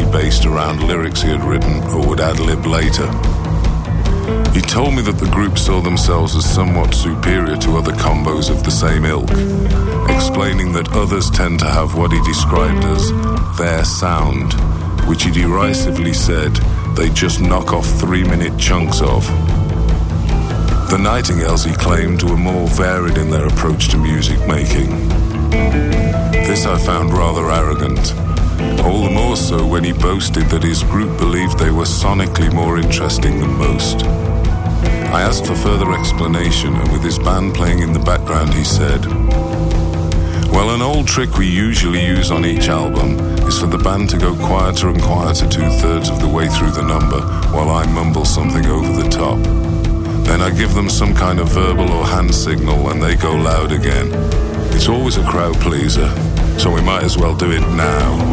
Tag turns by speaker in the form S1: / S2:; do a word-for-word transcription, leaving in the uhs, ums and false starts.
S1: based around lyrics he had written or would ad-lib later. He told me that the group saw themselves as somewhat superior to other combos of the same ilk, explaining that others tend to have what he described as their sound, which he derisively said they just knock off three-minute chunks of. The Nightingales, he claimed, were more varied in their approach to music making. This I found rather arrogant, all the more so when he boasted that his group believed they were sonically more interesting than most. I asked for further explanation, and with his band playing in the background, he said, "Well, an old trick we usually use on each album is for the band to go quieter and quieter two-thirds of the way through the number while I mumble something over the top. Then I give them some kind of verbal or hand signal and they go loud again. It's always a crowd pleaser, so we might as well do it now."